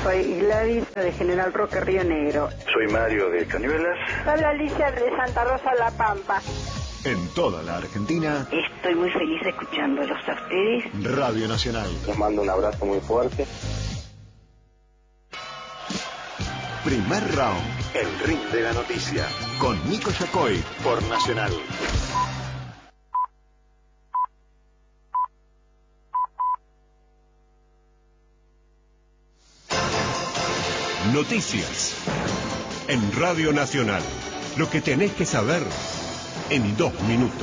Soy Gladys de General Roque, Río Negro. Soy Mario de Cañuelas. Soy Alicia de Santa Rosa, La Pampa. En toda la Argentina. Estoy muy feliz escuchándolos a ustedes. Radio Nacional. Les mando un abrazo muy fuerte. Primer round. El ring de la noticia. Con Nico Yacoy por Nacional. Noticias. En Radio Nacional. Lo que tenés que saber en 2 minutos.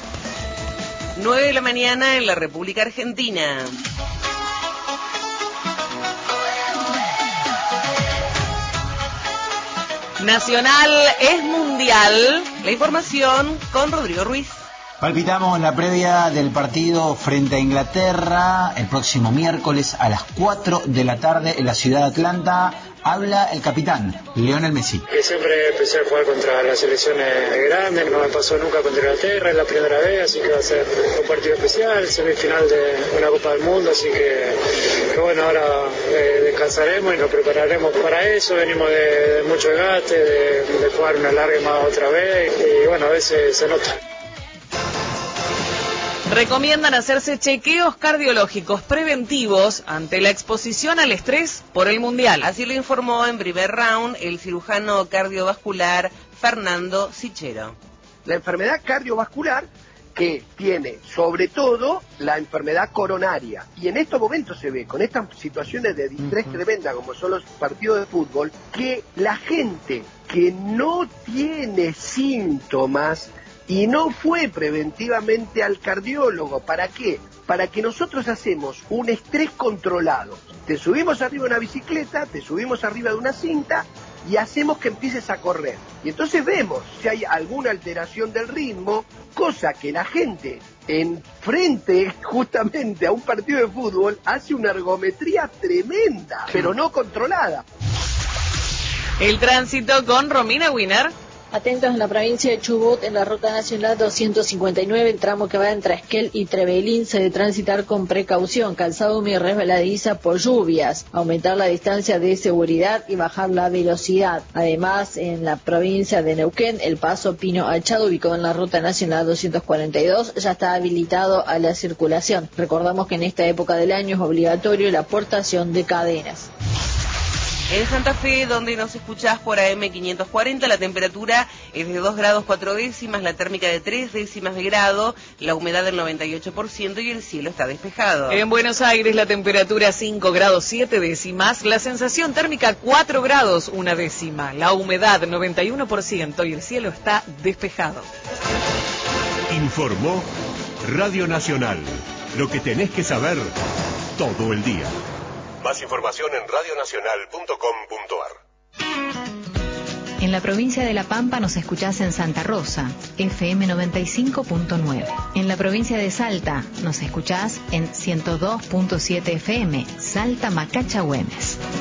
9 de la mañana en la República Argentina. Nacional es mundial. La información con Rodrigo Ruiz. Palpitamos la previa del partido frente a Inglaterra el próximo miércoles a las 4 de la tarde en la ciudad de Atlanta. Habla el capitán, Lionel Messi. Que siempre empecé a jugar contra las selecciones grandes, no me pasó nunca contra Inglaterra, es la primera vez, así que va a ser un partido especial, semifinal de una Copa del Mundo, así que bueno, ahora descansaremos y nos prepararemos para eso, venimos de mucho desgaste, de jugar una larga más otra vez, y bueno, a veces se nota. Recomiendan hacerse chequeos cardiológicos preventivos ante la exposición al estrés por el Mundial. Así lo informó en primer round el cirujano cardiovascular Fernando Sichero. La enfermedad cardiovascular que tiene sobre todo la enfermedad coronaria. Y en estos momentos se ve, con estas situaciones de distrés tremenda como son los partidos de fútbol, que la gente que no tiene síntomas y no fue preventivamente al cardiólogo. ¿Para qué? Para que nosotros hacemos un estrés controlado. Te subimos arriba de una bicicleta, te subimos arriba de una cinta y hacemos que empieces a correr. Y entonces vemos si hay alguna alteración del ritmo, cosa que la gente en frente justamente a un partido de fútbol hace una ergometría tremenda, pero no controlada. El tránsito con Romina Wiener. Atentos en la provincia de Chubut, en la ruta nacional 259, el tramo que va entre Esquel y Trevelín se debe transitar con precaución, calzado muy resbaladiza por lluvias, aumentar la distancia de seguridad y bajar la velocidad. Además, en la provincia de Neuquén, el paso Pino Achado, ubicado en la ruta nacional 242, ya está habilitado a la circulación. Recordamos que en esta época del año es obligatorio la portación de cadenas. En Santa Fe, donde nos escuchás por AM540, la temperatura es de 2 grados 4 décimas, la térmica de 3 décimas de grado, la humedad del 98% y el cielo está despejado. En Buenos Aires, la temperatura 5 grados 7 décimas, la sensación térmica 4 grados 1 décima, la humedad 91% y el cielo está despejado. Informó Radio Nacional. Lo que tenés que saber todo el día. Más información en radionacional.com.ar. En la provincia de La Pampa nos escuchás en Santa Rosa, FM 95.9. En la provincia de Salta nos escuchás en 102.7 FM, Salta Macacha Güemes.